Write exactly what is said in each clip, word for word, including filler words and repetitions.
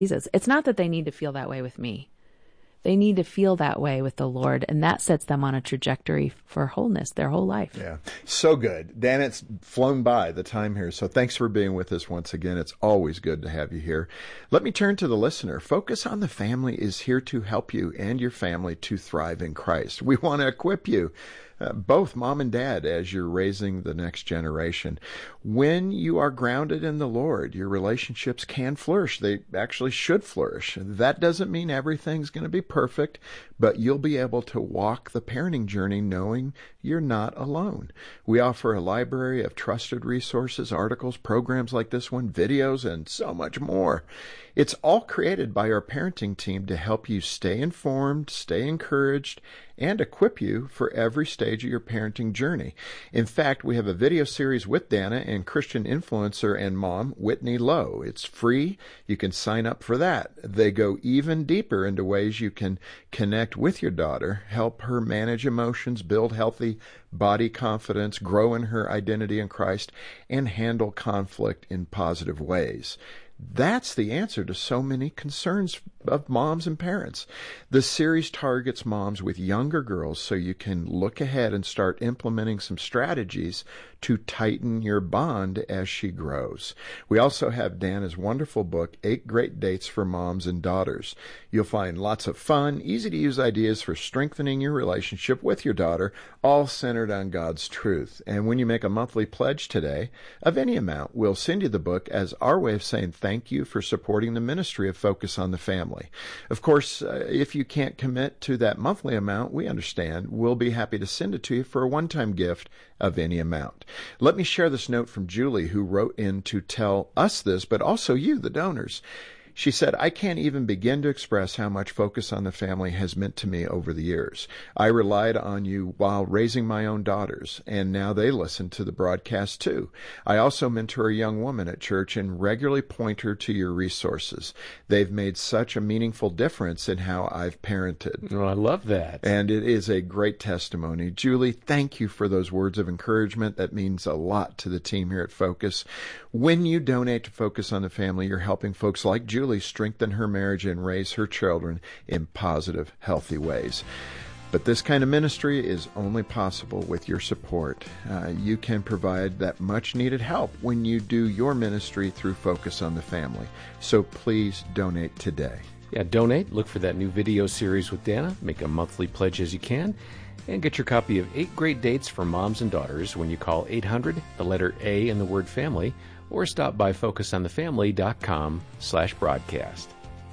Jesus. It's not that they need to feel that way with me. They need to feel that way with the Lord, and that sets them on a trajectory for wholeness their whole life. Yeah, so good. Dan, it's flown by the time here, so thanks for being with us once again. It's always good to have you here. Let me turn to the listener. Focus on the Family is here to help you and your family to thrive in Christ. We want to equip you, uh, both mom and dad, as you're raising the next generation. When you are grounded in the Lord, your relationships can flourish. They actually should flourish. That doesn't mean everything's going to be perfect, but you'll be able to walk the parenting journey knowing you're not alone. We offer a library of trusted resources, articles, programs like this one, videos, and so much more. It's all created by our parenting team to help you stay informed, stay encouraged, and equip you for every stage of your parenting journey. In fact, we have a video series with Dana and Christian influencer and mom, Whitney Lowe. It's free. You can sign up for that. They go even deeper into ways you can connect with your daughter, help her manage emotions, build healthy body confidence, grow in her identity in Christ, and handle conflict in positive ways. That's the answer to so many concerns of moms and parents. The series targets moms with younger girls so you can look ahead and start implementing some strategies to tighten your bond as she grows. We also have Dana's wonderful book, Eight Great Dates for Moms and Daughters. You'll find lots of fun, easy-to-use ideas for strengthening your relationship with your daughter, all centered on God's truth. And when you make a monthly pledge today of any amount, we'll send you the book as our way of saying thank you for supporting the ministry of Focus on the Family. Of course, uh, if you can't commit to that monthly amount, we understand. We'll be happy to send it to you for a one-time gift of any amount. Let me share this note from Julie, who wrote in to tell us this, but also you, the donors. She said, I can't even begin to express how much Focus on the Family has meant to me over the years. I relied on you while raising my own daughters, and now they listen to the broadcast too. I also mentor a young woman at church and regularly point her to your resources. They've made such a meaningful difference in how I've parented. Oh, I love that. And it is a great testimony. Julie, thank you for those words of encouragement. That means a lot to the team here at Focus. When you donate to Focus on the Family, you're helping folks like Julie strengthen her marriage and raise her children in positive, healthy ways. But this kind of ministry is only possible with your support. Uh, you can provide that much-needed help when you do your ministry through Focus on the Family. So please donate today. Yeah, donate. Look for that new video series with Dana. Make a monthly pledge as you can. And get your copy of Eight Great Dates for Moms and Daughters when you call eight hundred, the letter A and the word family, or stop by focusonthefamily.com slash broadcast.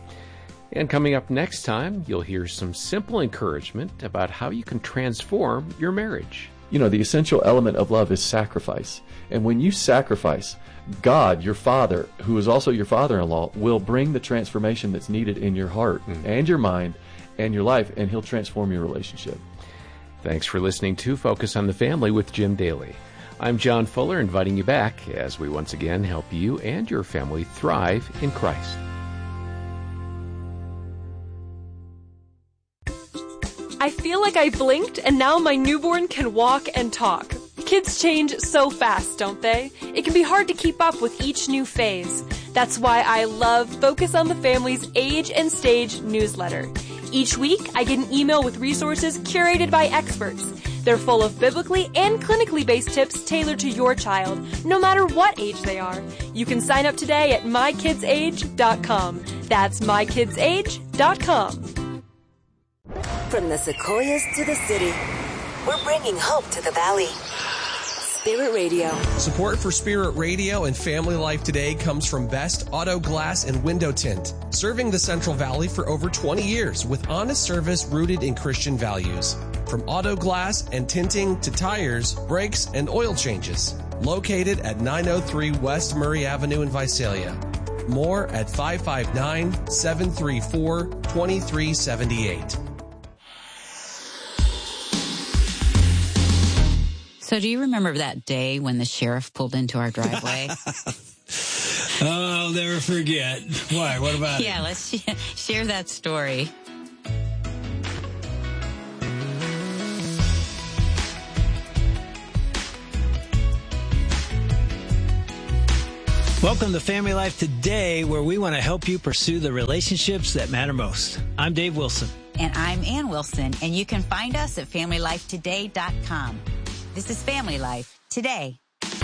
And coming up next time, you'll hear some simple encouragement about how you can transform your marriage. You know, the essential element of love is sacrifice. And when you sacrifice, God, your Father, who is also your father-in-law, will bring the transformation that's needed in your heart mm. and your mind and your life, and He'll transform your relationship. Thanks for listening to Focus on the Family with Jim Daly. I'm John Fuller, inviting you back as we once again help you and your family thrive in Christ. I feel like I blinked and now my newborn can walk and talk. Kids change so fast, don't they? It can be hard to keep up with each new phase. That's why I love Focus on the Family's Age and Stage newsletter. Each week, I get an email with resources curated by experts. They're full of biblically and clinically based tips tailored to your child, no matter what age they are. You can sign up today at my kids age dot com. That's my kids age dot com. From the Sequoias to the city, we're bringing hope to the valley. Spirit Radio. Support for Spirit Radio and Family Life Today comes from Best Auto Glass and Window Tint, serving the Central Valley for over twenty years with honest service rooted in Christian values. From auto glass and tinting to tires, brakes, and oil changes. Located at nine oh three West Murray Avenue in Visalia. More at five five nine, seven three four, two three seven eight. So do you remember that day when the sheriff pulled into our driveway? Oh, I'll never forget. Why? What about yeah, it? Yeah, let's sh- share that story. Welcome to Family Life Today, where we want to help you pursue the relationships that matter most. I'm Dave Wilson. And I'm Ann Wilson, and you can find us at family life today dot com. This is Family Life Today.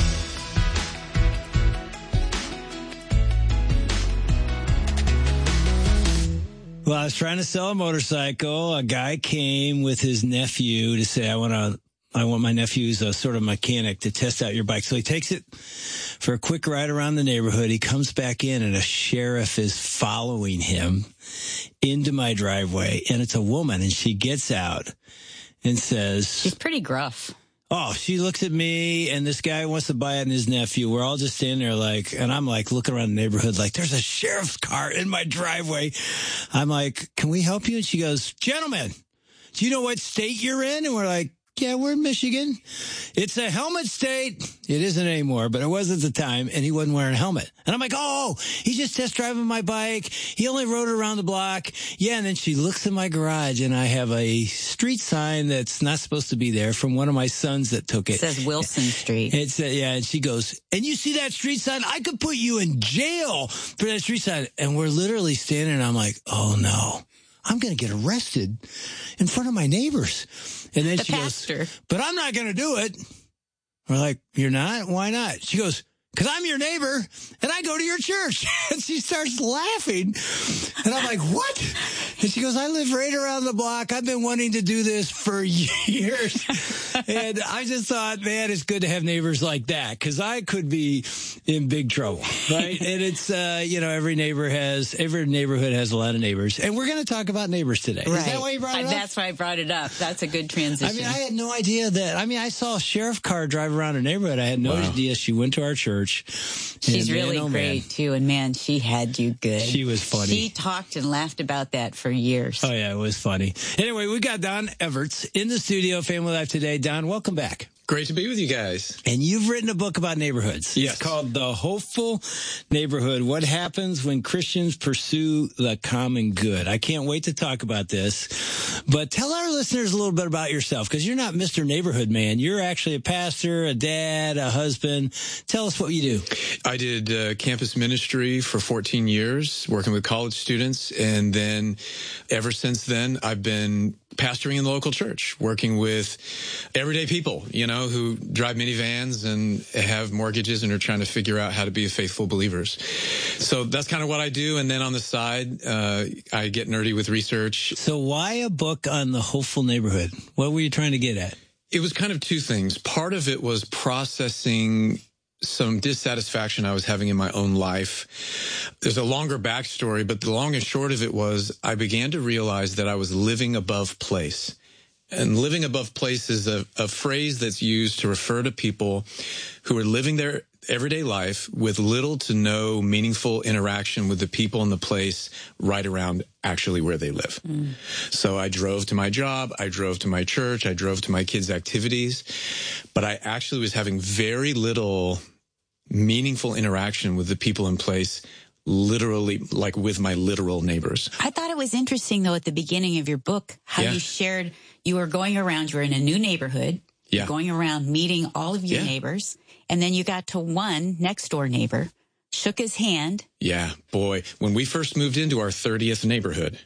Well, I was trying to sell a motorcycle. A guy came with his nephew to say, I want to, I want my nephew's a sort of mechanic to test out your bike. So he takes it for a quick ride around the neighborhood. He comes back in and a sheriff is following him into my driveway. And it's a woman, and she gets out and says, she's pretty gruff. Oh, she looks at me, and this guy wants to buy it and his nephew. We're all just standing there like, and I'm like looking around the neighborhood like, there's a sheriff's car in my driveway. I'm like, can we help you? And she goes, gentlemen, do you know what state you're in? And we're like, yeah, we're in Michigan. It's a helmet state. It isn't anymore, but it was at the time, and he wasn't wearing a helmet. And I'm like, oh, he's just test driving my bike. He only rode around the block. Yeah, and then she looks in my garage, and I have a street sign that's not supposed to be there from one of my sons that took it. It says Wilson Street. It's uh, yeah, and she goes, and you see that street sign? I could put you in jail for that street sign. And we're literally standing, and I'm like, oh, no. I'm going to get arrested in front of my neighbors. And then the she pastor. goes, but I'm not going to do it. We're like, you're not? Why not? She goes, because I'm your neighbor and I go to your church. And she starts laughing. And I'm like, what? And she goes, I live right around the block. I've been wanting to do this for years. And I just thought, man, it's good to have neighbors like that, because I could be in big trouble, right? And it's, uh, you know, every neighbor has, every neighborhood has a lot of neighbors. And we're going to talk about neighbors today. Right. Is that why you brought it I, up? That's why I brought it up. That's a good transition. I mean, I had no idea that, I mean, I saw a sheriff car drive around a neighborhood. I had no wow. idea she went to our church. She's and, really man, oh, great, man. too. And, man, she had you good. She was funny. She talked and laughed about that for years. Oh, yeah, it was funny. Anyway, we got Don Everts in the studio, Family Life Today. Don, welcome back. Great to be with you guys. And you've written a book about neighborhoods. Yes. It's called The Hopeful Neighborhood, What Happens When Christians Pursue the Common Good. I can't wait to talk about this. But tell our listeners a little bit about yourself, because you're not Mister Neighborhood Man. You're actually a pastor, a dad, a husband. Tell us what you do. I did uh, campus ministry for fourteen years, working with college students. And then ever since then, I've been pastoring in the local church, working with everyday people, you know, who drive minivans and have mortgages and are trying to figure out how to be faithful believers. So that's kind of what I do. And then on the side, uh, I get nerdy with research. So why a book on the hopeful neighborhood? What were you trying to get at? It was kind of two things. Part of it was processing some dissatisfaction I was having in my own life. There's a longer backstory, but the long and short of it was I began to realize that I was living above place. And living above place is a, a phrase that's used to refer to people who are living their everyday life with little to no meaningful interaction with the people in the place right around actually where they live. Mm. So I drove to my job, I drove to my church, I drove to my kids' activities, but I actually was having very little meaningful interaction with the people in place, literally, like with my literal neighbors. I thought it was interesting, though, at the beginning of your book, how yeah. you shared you were going around, you were in a new neighborhood, yeah. you're going around meeting all of your yeah. neighbors, and then you got to one next door neighbor, shook his hand. Yeah, boy. When we first moved into our thirtieth neighborhood,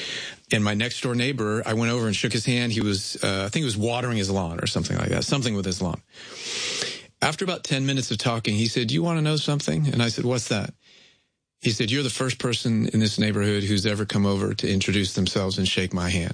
and my next door neighbor, I went over and shook his hand. He was, uh, I think he was watering his lawn or something like that, something with his lawn. After about ten minutes of talking, he said, "Do you want to know something?" And I said, "What's that?" He said, "You're the first person in this neighborhood who's ever come over to introduce themselves and shake my hand."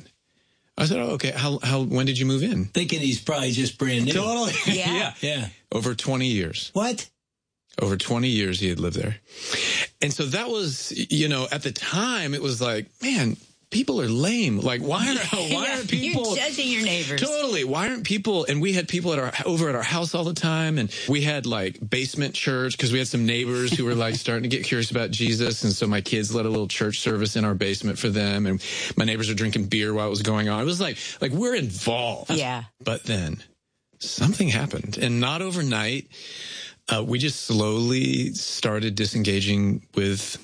I said, "Oh, okay. How, how, when did you move in?" Thinking he's probably just brand new. Totally. Yeah. yeah. Yeah. Over twenty years. What? Over twenty years he had lived there. And so that was, you know, at the time it was like, man, people are lame. Like, why are, why yeah, are people you're judging your neighbors? Totally. Why aren't people? And we had people at our over at our house all the time, and we had like basement church because we had some neighbors who were like starting to get curious about Jesus, and so my kids led a little church service in our basement for them, and my neighbors were drinking beer while it was going on. It was like like we're involved. Yeah. But then something happened, and not overnight. Uh, we just slowly started disengaging with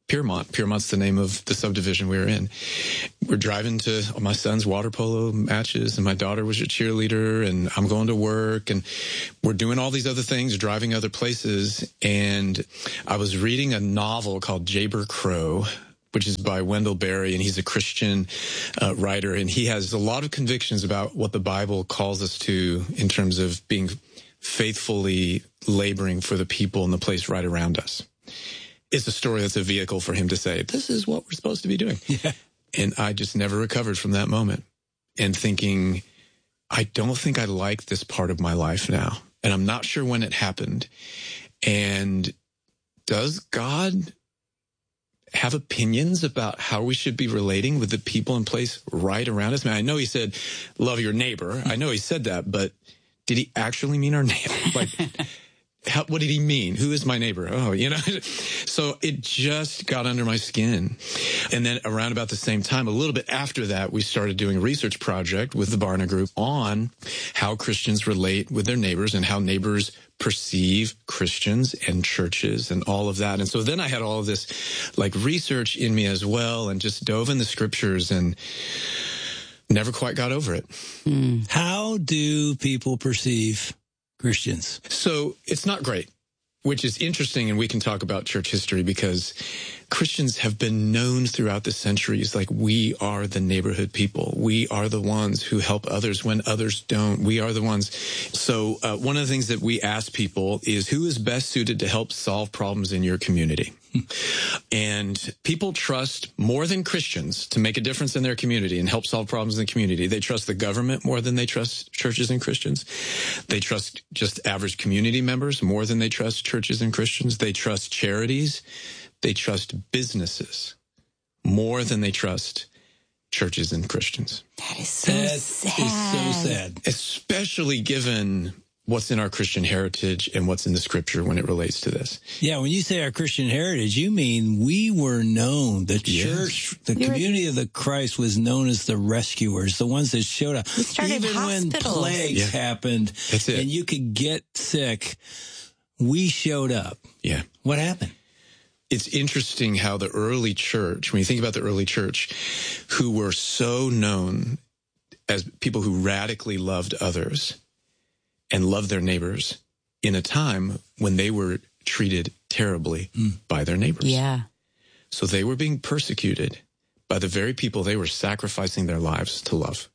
Piermont. Piermont's the name of the subdivision we were in. We're driving to my son's water polo matches, and my daughter was a cheerleader, and I'm going to work, and we're doing all these other things, driving other places. And I was reading a novel called Jayber Crow, which is by Wendell Berry, and he's a Christian uh, writer, and he has a lot of convictions about what the Bible calls us to in terms of being faithfully laboring for the people and the place right around us. It's a story that's a vehicle for him to say, this is what we're supposed to be doing. Yeah. And I just never recovered from that moment and thinking, I don't think I like this part of my life now. And I'm not sure when it happened. And does God have opinions about how we should be relating with the people and place right around us? I mean, I know he said, love your neighbor. I know he said that, but did he actually mean our neighbor? Like, how, what did he mean? Who is my neighbor? Oh, you know, so it just got under my skin. And then around about the same time, a little bit after that, we started doing a research project with the Barna Group on how Christians relate with their neighbors and how neighbors perceive Christians and churches and all of that. And so then I had all of this like research in me as well, and just dove in the scriptures and never quite got over it. Mm. How do people perceive Christians? So it's not great, which is interesting, and we can talk about church history because Christians have been known throughout the centuries like we are the neighborhood people. We are the ones who help others when others don't. We are the ones. So uh, one of the things that we ask people is, who is best suited to help solve problems in your community? And people trust more than Christians to make a difference in their community and help solve problems in the community. They trust the government more than they trust churches and Christians. They trust just average community members more than they trust churches and Christians. They trust charities. They trust businesses more than they trust churches and Christians. That is so that sad. is so sad. Especially given what's in our Christian heritage and what's in the scripture when it relates to this. Yeah, when you say our Christian heritage, you mean we were known. The Yes. church, the You're community of the Christ was known as the rescuers, the ones that showed up. We started Even when hospitals. plagues Yeah. happened That's it. and you could get sick, we showed up. Yeah. What happened? It's interesting how the early church, when you think about the early church, who were so known as people who radically loved others and loved their neighbors in a time when they were treated terribly mm. by their neighbors. Yeah. So they were being persecuted by the very people they were sacrificing their lives to love.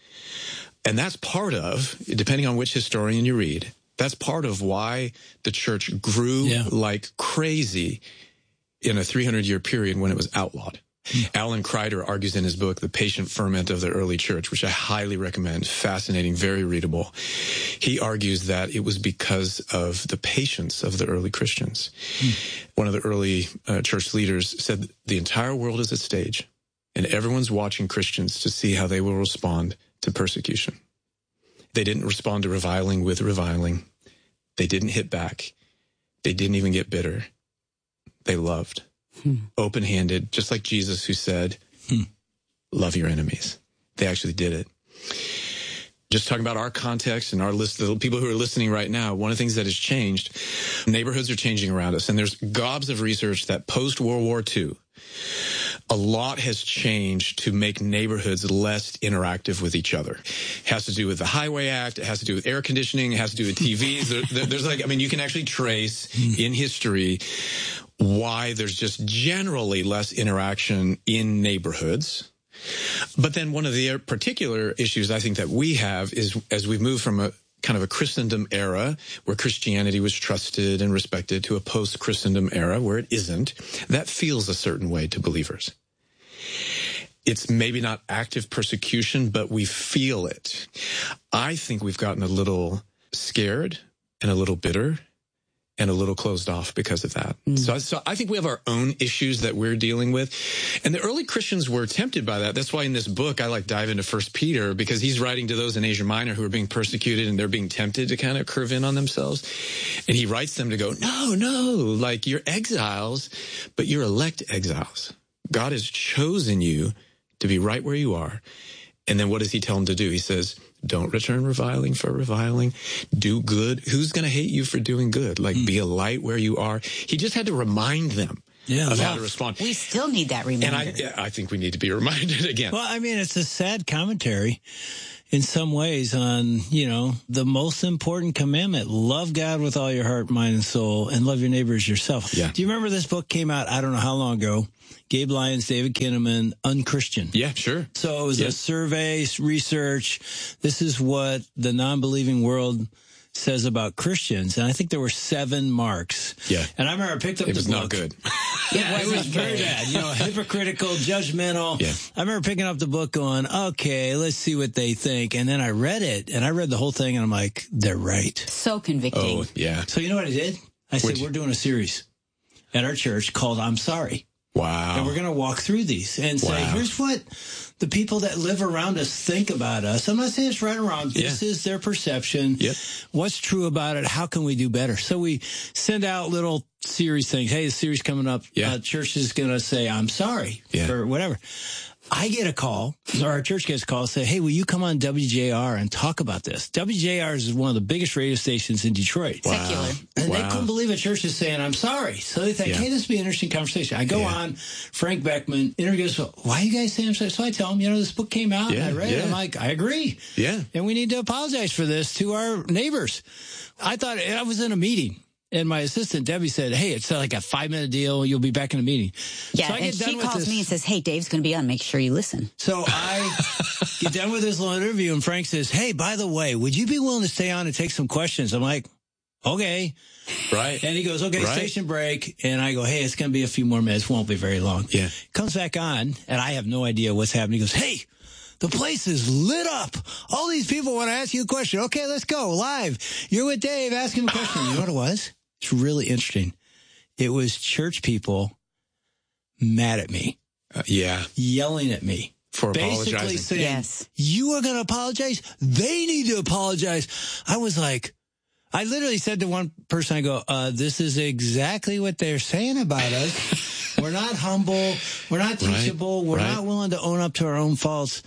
And that's part of, depending on which historian you read, that's part of why the church grew yeah. like crazy in a three hundred year period when it was outlawed. Mm. Alan Kreider argues in his book, The Patient Ferment of the Early Church, which I highly recommend. Fascinating, very readable. He argues that it was because of the patience of the early Christians. Mm. One of the early uh, church leaders said the entire world is a stage, and everyone's watching Christians to see how they will respond to persecution. They didn't respond to reviling with reviling. They didn't hit back. They didn't even get bitter. They loved. Hmm. Open-handed, just like Jesus, who said, hmm. love your enemies. They actually did it. Just talking about our context and our list, the people who are listening right now, one of the things that has changed, neighborhoods are changing around us. And there's gobs of research that post-World War Two, a lot has changed to make neighborhoods less interactive with each other. It has to do with the Highway Act. It has to do with air conditioning. It has to do with T Vs. there, there, there's like, I mean, you can actually trace in history why there's just generally less interaction in neighborhoods. But then one of the particular issues I think that we have is as we've moved from a kind of a Christendom era where Christianity was trusted and respected to a post-Christendom era where it isn't, that feels a certain way to believers. It's maybe not active persecution, but we feel it. I think we've gotten a little scared and a little bitter and a little closed off because of that. Mm. So, so I think we have our own issues that we're dealing with. And the early Christians were tempted by that. That's why in this book, I like dive into First Peter, because he's writing to those in Asia Minor who are being persecuted and they're being tempted to kind of curve in on themselves. And he writes them to go, no, no, like you're exiles, but you're elect exiles. God has chosen you to be right where you are. And then what does he tell them to do? He says, don't return reviling for reviling. Do good. Who's going to hate you for doing good? Like, mm. be a light where you are. He just had to remind them Yeah, of well, how to respond. We still need that reminder. And I, I think we need to be reminded again. Well, I mean, it's a sad commentary in some ways on, you know, the most important commandment: love God with all your heart, mind, and soul, and love your neighbor as yourself. Yeah. Do you remember this book came out, I don't know how long ago, Gabe Lyons, David Kinnaman, Unchristian? Yeah, sure. So it was yeah. a survey, research. This is what the non-believing world says about Christians. And I think there were seven marks. Yeah. And I remember I picked up it the was book. not good. Yeah, it was very bad. You know, hypocritical, judgmental. Yeah. I remember picking up the book going, okay, let's see what they think. And then I read it, and I read the whole thing, and I'm like, they're right. So convicting. Oh, yeah. So you know what I did? I said, Which? we're doing a series at our church called I'm Sorry. Wow. And we're going to walk through these and say, Wow. here's what the people that live around us think about us. I'm not saying it's right or wrong. This Yeah. is their perception. Yep. What's true about it? How can we do better? So we send out little series things. Hey, the series coming up. Yeah. Uh, church is going to say, I'm sorry Yeah. for whatever. I get a call, or our church gets a call, say, hey, will you come on W J R and talk about this? W J R is one of the biggest radio stations in Detroit. Wow. Secular. And Wow. they couldn't believe a church is saying, I'm sorry. So they think, Yeah. hey, this would be an interesting conversation. I go Yeah. on, Frank Beckman interviews, why are you guys saying I'm sorry? So I tell them, you know, this book came out, Yeah, and I read it. yeah. I'm like, I agree. Yeah. And we need to apologize for this to our neighbors. I thought I was in a meeting. And my assistant, Debbie, said, hey, it's like a five-minute deal. You'll be back in a meeting. Yeah, so I and get done she with calls this. me and says, hey, Dave's going to be on. Make sure you listen. So I get done with this little interview, and Frank says, hey, by the way, would you be willing to stay on and take some questions? I'm like, okay. Right. And he goes, okay, Right. station break. And I go, hey, it's going to be a few more minutes. Won't be very long. Yeah. Comes back on, and I have no idea what's happening. He goes, hey, the place is lit up. All these people want to ask you a question. Okay, let's go. Live. You're with Dave. Ask him a question. You know what it was? It's really interesting. It was church people mad at me, Uh, yeah. yelling at me. For Basically apologizing. saying, Yes. you are going to apologize? They need to apologize. I was like, I literally said to one person, I go, uh, this is exactly what they're saying about us. We're not humble. We're not Right, teachable. We're right. not willing to own up to our own faults.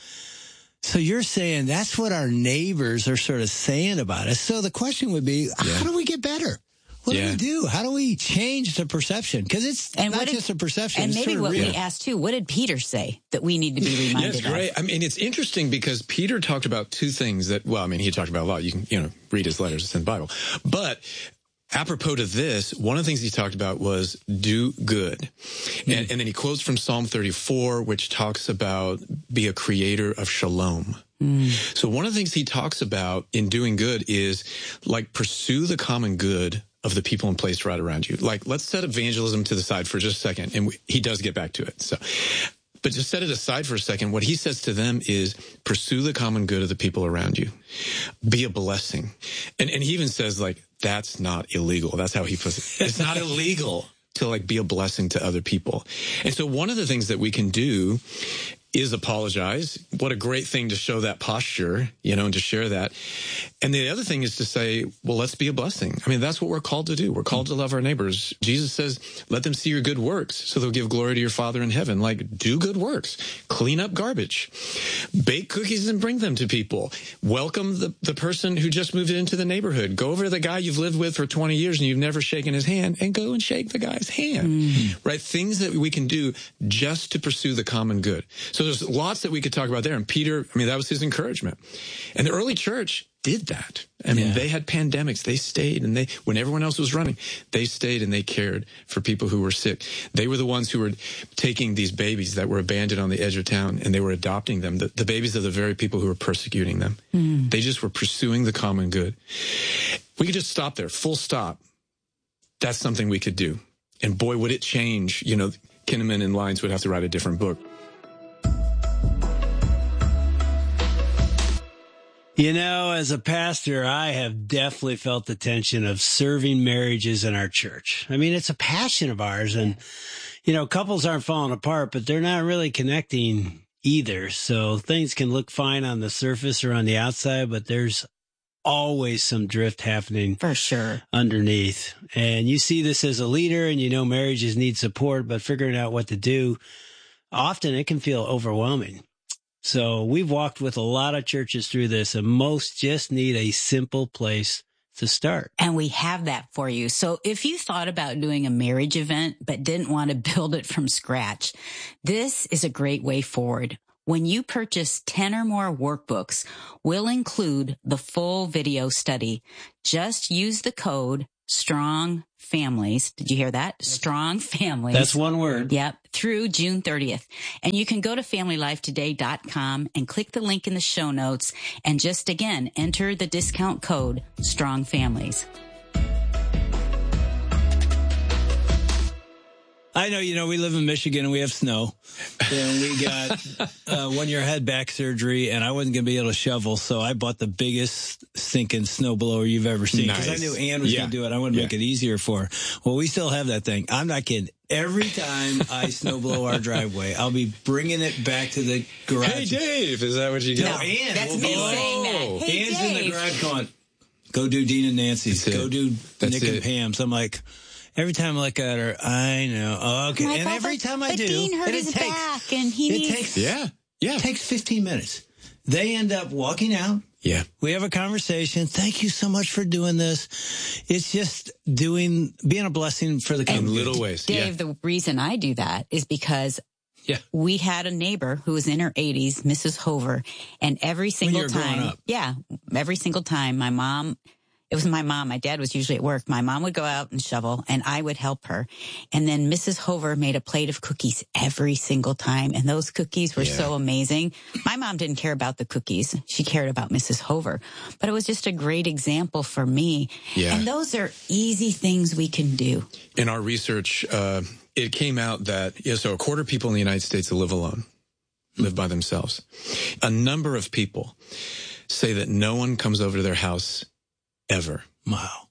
So you're saying that's what our neighbors are sort of saying about us. So the question would be, Yeah. how do we get better? What Yeah. do we do? How do we change the perception? Because it's And not what did- just a perception. And it's maybe sort of what real. we asked too, what did Peter say that we need to be reminded Yes, great. of? I mean, it's interesting because Peter talked about two things that, well, I mean, he talked about a lot. You can, you know, read his letters. It's in the Bible. But apropos to this, one of the things he talked about was do good. And, and then he quotes from Psalm thirty-four, which talks about be a creator of shalom. So one of the things he talks about in doing good is like pursue the common good of the people and place right around you. Like, let's set evangelism to the side for just a second. And we, he does get back to it. So, but just set it aside for a second. What he says to them is pursue the common good of the people around you. Be a blessing. And, and he even says like, that's not illegal. That's how he puts it. It's not illegal to like be a blessing to other people. And so one of the things that we can do is apologize. What a great thing to show that posture, you know, and to share that. And the other thing is to say, well, let's be a blessing. I mean, that's what we're called to do. We're called to love our neighbors. Jesus says, let them see your good works so they'll give glory to your Father in heaven. Like, do good works. Clean up garbage. Bake cookies and bring them to people. Welcome the, the person who just moved into the neighborhood. Go over to the guy you've lived with for twenty years and you've never shaken his hand and go and shake the guy's hand. Mm. Right? Things that we can do just to pursue the common good. So there's lots that we could talk about there. And Peter, I mean, that was his encouragement. And the early church did that. I mean, Yeah. they had pandemics. They stayed and they, when everyone else was running, they stayed and they cared for people who were sick. They were the ones who were taking these babies that were abandoned on the edge of town and they were adopting them, the, the babies of the very people who were persecuting them. Mm. They just were pursuing the common good. We could just stop there, full stop. That's something we could do. And boy, would it change. You know, Kinnaman and Lyons would have to write a different book. You know, as a pastor, I have definitely felt the tension of serving marriages in our church. I mean, it's a passion of ours. And, you know, couples aren't falling apart, but they're not really connecting either. So things can look fine on the surface or on the outside, but there's always some drift happening for sure underneath. And you see this as a leader and you know marriages need support, but figuring out what to do, often it can feel overwhelming. So we've walked with a lot of churches through this, and most just need a simple place to start. And we have that for you. So if you thought about doing a marriage event but didn't want to build it from scratch, this is a great way forward. When you purchase ten or more workbooks, we'll include the full video study. Just use the code STRONG FAMILIES. Did you hear that? STRONG FAMILIES. That's one word. Yep. Through June thirtieth. And you can go to family life today dot com and click the link in the show notes and just again, enter the discount code STRONG FAMILIES. I know, you know, we live in Michigan and we have snow. And we got uh, one year I had back surgery and I wasn't going to be able to shovel. So I bought the biggest stinking snowblower you've ever seen. Because Nice. I knew Ann was Yeah. going to do it. I want to Yeah. make it easier for her. Well, we still have that thing. I'm not kidding. Every time I snowblow our driveway, I'll be bringing it back to the garage. Hey, Dave, is that what you get? No, Ann. That's will me be like, saying that. Hey, Ann's in the Dave. garage going, go do Dean and Nancy's. That's it. Go do That's Nick it. and Pam's. I'm like, every time I look at her, I know. Oh, okay. Like, and oh, every but- time I but do, Dean hurt and it his takes, back and he it needs... takes, Yeah, yeah. it takes fifteen minutes. They end up walking out. Yeah. We have a conversation. Thank you so much for doing this. It's just doing, being a blessing for the In community. little ways. Dave, Yeah. the reason I do that is because Yeah. we had a neighbor who was in her eighties, Missus Hover, and every single you were growing time, up. yeah, every single time my mom, it was my mom, my dad was usually at work, my mom would go out and shovel and I would help her. And then Missus Hover made a plate of cookies every single time. And those cookies were Yeah. so amazing. My mom didn't care about the cookies. She cared about Missus Hover, but it was just a great example for me. Yeah. And those are easy things we can do. In our research, uh, it came out that, yeah, so a quarter of people in the United States live alone, live by themselves. A number of people say that no one comes over to their house ever. Wow.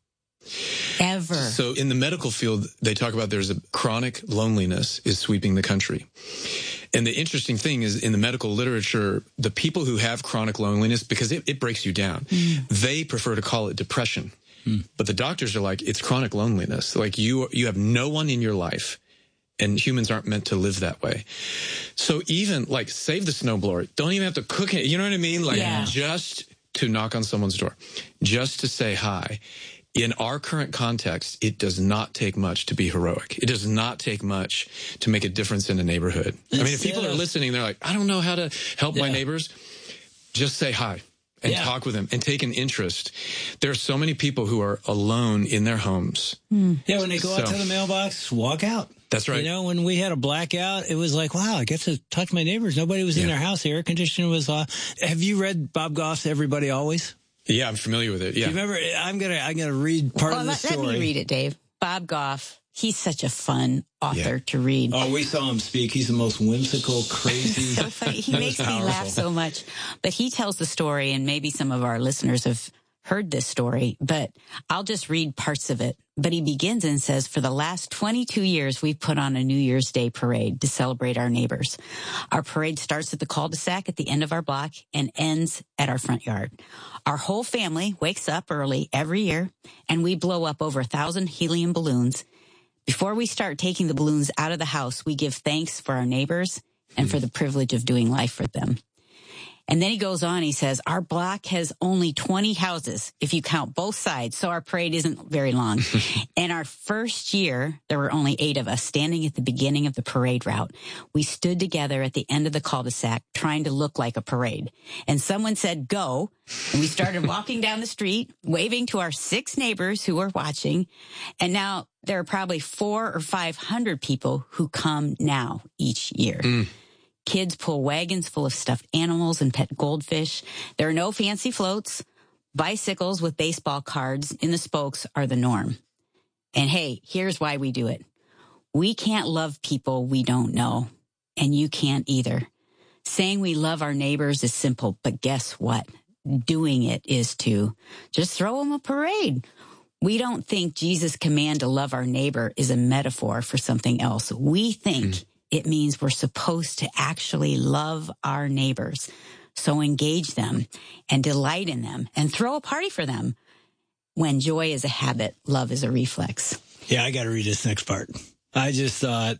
Ever. So in the medical field, they talk about there's a chronic loneliness is sweeping the country. And the interesting thing is in the medical literature, the people who have chronic loneliness, because it, it breaks you down, mm. they prefer to call it depression. Mm. But the doctors are like, it's chronic loneliness. Like you, you have no one in your life. And humans aren't meant to live that way. So even like save the snowblower. Don't even have to cook it. You know what I mean? Like Yeah. just to knock on someone's door, just to say hi. In our current context, it does not take much to be heroic. It does not take much to make a difference in a neighborhood. I mean, if people are listening, they're like, I don't know how to help Yeah. my neighbors. Just say hi and Yeah. talk with them and take an interest. There are so many people who are alone in their homes. Yeah, when they go out So- to the mailbox, walk out. That's right. You know, when we had a blackout, it was like, wow, I get to talk to my neighbors. Nobody was in Yeah. their house. The air conditioner was off. Have you read Bob Goff's Everybody Always? Yeah, I'm familiar with it. Yeah. Do you remember? I'm gonna I'm gonna read part well, of the let, story. let me read it, Dave. Bob Goff. He's such a fun author Yeah. to read. Oh, we saw him speak. He's the most whimsical, crazy. So funny. He It was makes me powerful. laugh so much. But he tells the story, and maybe some of our listeners have heard this story, but I'll just read parts of it. But he begins and says, for the last twenty-two years, we've put on a New Year's Day parade to celebrate our neighbors. Our parade starts at the cul-de-sac at the end of our block and ends at our front yard. Our whole family wakes up early every year, and we blow up over a thousand helium balloons. Before we start taking the balloons out of the house, we give thanks for our neighbors and for the privilege of doing life for them. And then he goes on, he says, our block has only twenty houses, if you count both sides, so our parade isn't very long. And our first year, there were only eight of us standing at the beginning of the parade route. We stood together at the end of the cul-de-sac trying to look like a parade. And someone said, go. And we started walking down the street, waving to our six neighbors who were watching. And now there are probably four or five hundred people who come now each year. Mm. Kids pull wagons full of stuffed animals and pet goldfish. There are no fancy floats. Bicycles with baseball cards in the spokes are the norm. And hey, here's why we do it. We can't love people we don't know, and you can't either. Saying we love our neighbors is simple, but guess what? Doing it is too. Just throw them a parade. We don't think Jesus' command to love our neighbor is a metaphor for something else. We think mm. it means we're supposed to actually love our neighbors. So engage them and delight in them and throw a party for them. When joy is a habit, love is a reflex. Yeah, I got to read this next part. I just thought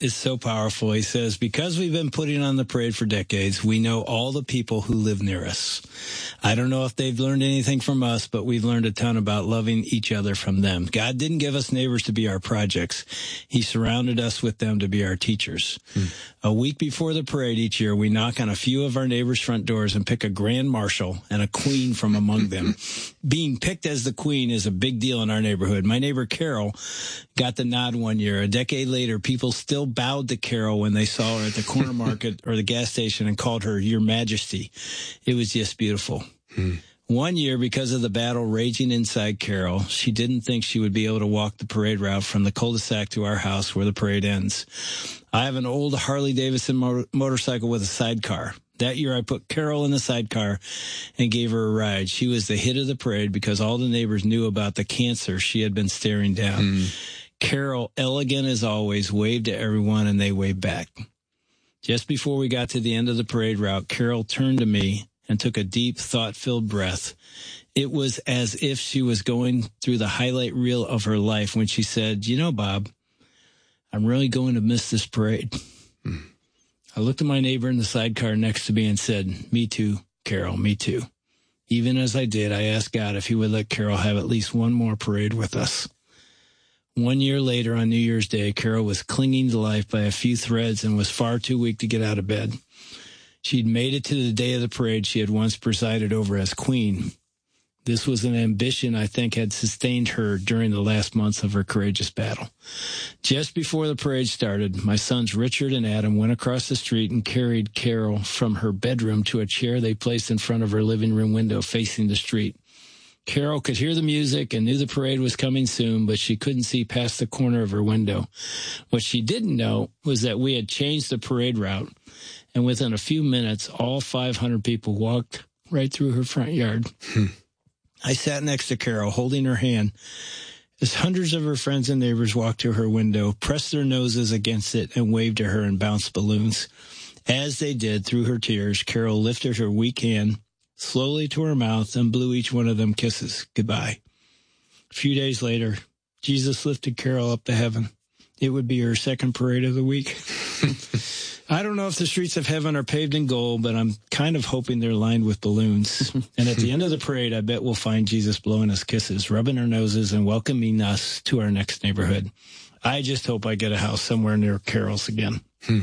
is so powerful. He says, because we've been putting on the parade for decades, we know all the people who live near us. I don't know if they've learned anything from us, but we've learned a ton about loving each other from them. God didn't give us neighbors to be our projects. He surrounded us with them to be our teachers. Hmm. A week before the parade each year, we knock on a few of our neighbors' front doors and pick a grand marshal and a queen from among them. Being picked as the queen is a big deal in our neighborhood. My neighbor Carol got the nod one year. A decade later, people still bowed to Carol when they saw her at the corner market or the gas station and called her Your Majesty. It was just beautiful. Hmm. One year, because of the battle raging inside Carol, she didn't think she would be able to walk the parade route from the cul-de-sac to our house where the parade ends. I have an old Harley-Davidson mo- motorcycle with a sidecar. That year, I put Carol in the sidecar and gave her a ride. She was the hit of the parade because all the neighbors knew about the cancer she had been staring down. Mm. Carol, elegant as always, waved to everyone, and they waved back. Just before we got to the end of the parade route, Carol turned to me and took a deep, thought-filled breath. It was as if she was going through the highlight reel of her life when she said, you know, Bob, I'm really going to miss this parade. Mm. I looked at my neighbor in the sidecar next to me and said, me too, Carol, me too. Even as I did, I asked God if he would let Carol have at least one more parade with us. One year later, on New Year's Day, Carol was clinging to life by a few threads and was far too weak to get out of bed. She'd made it to the day of the parade she had once presided over as queen. This was an ambition I think had sustained her during the last months of her courageous battle. Just before the parade started, my sons Richard and Adam went across the street and carried Carol from her bedroom to a chair they placed in front of her living room window facing the street. Carol could hear the music and knew the parade was coming soon, but she couldn't see past the corner of her window. What she didn't know was that we had changed the parade route, and within a few minutes, all five hundred people walked right through her front yard. Hmm. I sat next to Carol, holding her hand, as hundreds of her friends and neighbors walked to her window, pressed their noses against it, and waved to her and bounced balloons. As they did, through her tears, Carol lifted her weak hand slowly to her mouth and blew each one of them kisses goodbye. A few days later, Jesus lifted Carol up to heaven. It would be her second parade of the week. I don't know if the streets of heaven are paved in gold, but I'm kind of hoping they're lined with balloons. And at the end of the parade, I bet we'll find Jesus blowing us kisses, rubbing our noses, and welcoming us to our next neighborhood. I just hope I get a house somewhere near Carol's again. Hmm.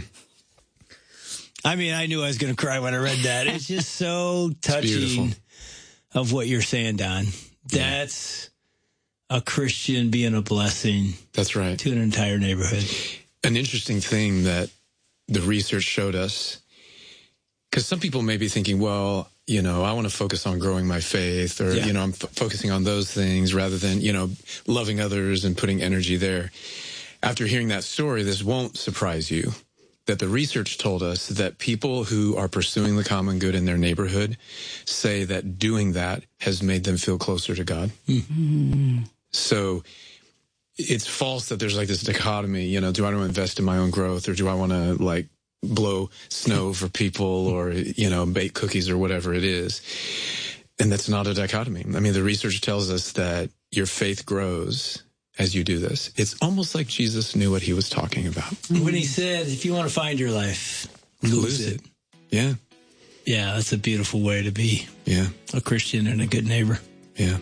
I mean, I knew I was going to cry when I read that. It's just so touching of what you're saying, Don. That's yeah. a Christian being a blessing. That's right. To an entire neighborhood. An interesting thing that the research showed us, because some people may be thinking, well, you know, I want to focus on growing my faith, or, yeah. you know, I'm f- focusing on those things rather than, you know, loving others and putting energy there. After hearing that story, this won't surprise you, that the research told us that people who are pursuing the common good in their neighborhood say that doing that has made them feel closer to God. Mm-hmm. So it's false that there's like this dichotomy, you know, do I want to invest in my own growth, or do I want to like blow snow for people, or, you know, bake cookies or whatever it is? And that's not a dichotomy. I mean, the research tells us that your faith grows as you do this. It's almost like Jesus knew what he was talking about. When he said, if you want to find your life, lose, lose it. it. Yeah. Yeah, that's a beautiful way to be. Yeah. A Christian and a good neighbor. Yeah.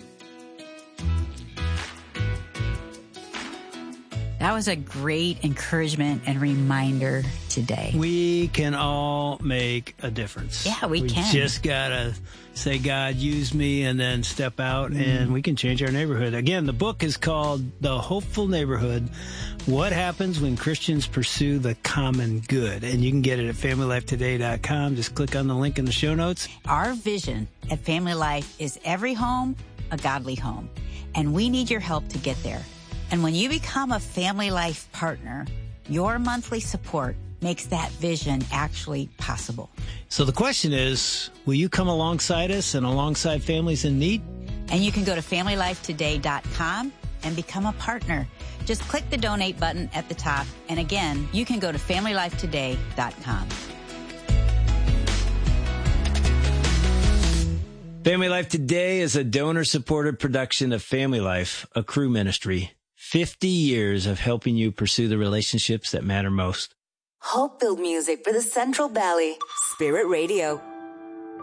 That was a great encouragement and reminder today. We can all make a difference. Yeah, we, we can. We just got to say, God, use me, and then step out, mm. and we can change our neighborhood. Again, the book is called The Hopeful Neighborhood, What Happens When Christians Pursue the Common Good. And you can get it at family life today dot com. Just click on the link in the show notes. Our vision at Family Life is every home, a godly home. And we need your help to get there. And when you become a Family Life partner, your monthly support makes that vision actually possible. So the question is, will you come alongside us and alongside families in need? And you can go to family life today dot com and become a partner. Just click the donate button at the top. And again, you can go to family life today dot com. Family Life Today is a donor-supported production of Family Life, a Cru ministry. fifty years of helping you pursue the relationships that matter most. Hope-filled music for the Central Valley. Spirit Radio.